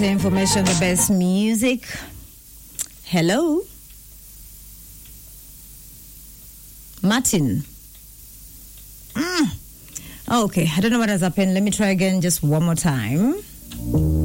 The information, the best music. Hello? Martin. Okay, I don't know what has happened. Let me try again just one more time.